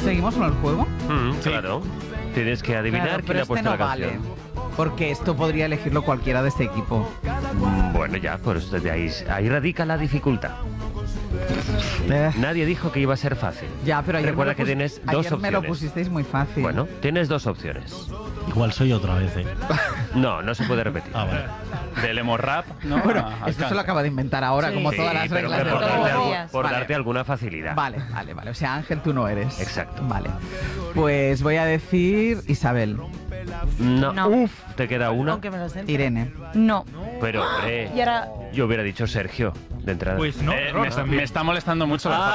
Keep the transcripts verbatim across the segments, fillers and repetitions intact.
¿Seguimos con el juego? Mm, sí. Claro. Tienes que adivinar Claro, quién pero ha este puesto no la vale. canción. Porque esto podría elegirlo cualquiera de este equipo. Mm, Bueno, ya, pues de ahí, ahí radica la dificultad. Eh. Nadie dijo que iba a ser fácil. Ya, pero ayer, Recuerda me, lo que pus- tienes dos ayer opciones. me lo pusisteis muy fácil. Bueno, tienes dos opciones. Igual soy otra vez, ¿eh? No, no se puede repetir. Ah, vale. Del emo rap, ¿no? Bueno, A- esto alcanza. se lo acaba de inventar ahora, Sí. como Sí, todas las pero reglas que de por, todo. darle, todos los algu- días. por Vale. darte alguna facilidad. Vale, vale, vale. O sea, Ángel, tú no eres. Exacto. Vale. Pues voy a decir Isabel. No. No. Uf, te queda una. Aunque me lo sé. Irene. No. Pero, hombre, Y ahora... yo hubiera dicho Sergio de entrada. Pues no, Eh, error me, está, también. me está molestando mucho la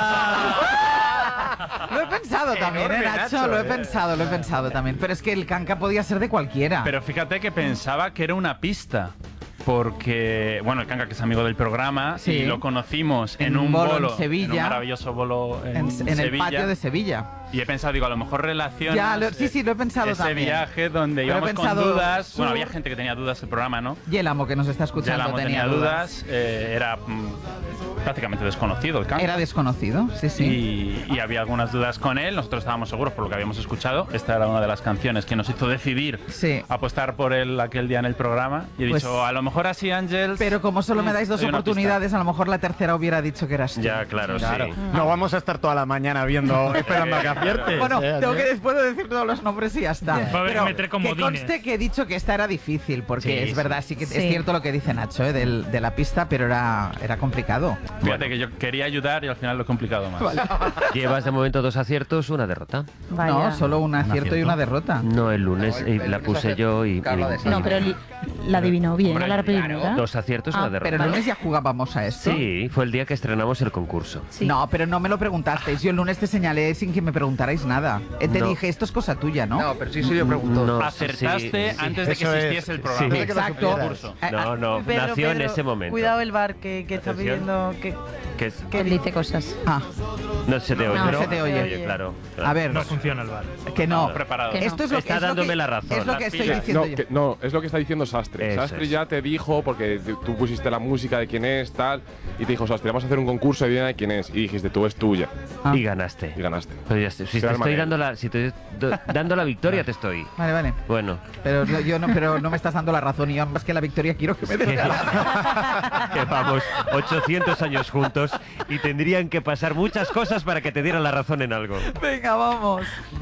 Lo he pensado también, ¿eh, Enorme, Nacho? Nacho, Lo he eh. pensado, lo he pensado también. Pero es que el canca podía ser de cualquiera. Pero fíjate que pensaba que era una pista. Porque, bueno, el Canca, que es amigo del programa, Sí. y lo conocimos en, En un un bolo bolo, en Sevilla. en un maravilloso bolo en, en, en el Sevilla. patio de Sevilla. Y he pensado, digo, a lo mejor relacionas Ya, lo- sí, sí, lo he pensado ese también. viaje donde Pero he íbamos con pensado, dudas. su- Bueno, había gente que tenía dudas del programa, ¿no? Y el amo que nos está Ya escuchando la tenía, tenía dudas. eh, era mm, prácticamente desconocido el Canca. Era desconocido, sí, sí. Y, y había algunas dudas con él. Nosotros estábamos seguros por lo que habíamos escuchado. Esta era una de las canciones que nos hizo decidir Sí. apostar por él aquel día en el programa. Y he Pues- dicho, a lo mejor así, Ángel. Pero como solo me dais dos hay una oportunidades, a lo mejor la tercera hubiera dicho que eras tú. Ya, claro, Claro. sí. No vamos a estar toda la mañana viendo, esperando a que aciertes. Bueno, ¿eh? tengo que después de decir todos los nombres y ya está. Va a haber que Pero meter que comodines. conste que he dicho que esta era difícil, porque Sí, es sí. verdad, sí que Sí. es cierto lo que dice Nacho, ¿eh? del- de la pista, pero era, era complicado. Fíjate que yo quería ayudar y al final lo he complicado más. Llevas de momento dos aciertos, una derrota. Vaya. No, solo un acierto y acierto. una derrota. No, el lunes eh, la puse yo y, y- No, pero li- la adivinó bien, Hombre, a la primera. dos aciertos, Ah, una derrota. Pero el lunes ya jugábamos a esto. Sí, fue el día que estrenamos el concurso. Sí. No, pero no me lo preguntasteis. Yo el lunes te señalé sin que me preguntarais nada. Eh, te No. dije, esto es cosa tuya, ¿no? No, pero sí soy yo preguntó. No, Acertaste sí, sí. antes de que Eso es- existiese el programa. sí. Exacto. supieras. Eh, No, no, Pedro, nació en Pedro, ese momento. Cuidado el bar que, que está Atención. pidiendo que, Que es- que dice cosas. Ah, no se te oye, No, ¿no? se te oye. claro, claro. a ver, No funciona el bar. que no. No, Preparado. Que no. Esto es lo Está que, es lo dándome que- la razón. Es lo Las que estoy pillas. diciendo No, yo. que- no, es lo que está diciendo Sastre. Eso Sastre es. ya te dijo, porque tú pusiste la música de quién es, tal, y te dijo, Sastre, vamos a hacer un concurso, adivina de quién es. Y dijiste, tú es tuya. Ah. Y ganaste. Y ganaste. Pero ya sé, si te Será el estoy Manel. dando la, si te do- dando la victoria, te estoy. Vale, vale. Bueno, Pero no- yo no, pero no me estás dando la razón y yo más que la victoria quiero que me des la razón. que vamos ochocientos años juntos y tendrían que pasar muchas cosas para que te dieran la razón en algo. Venga, vamos.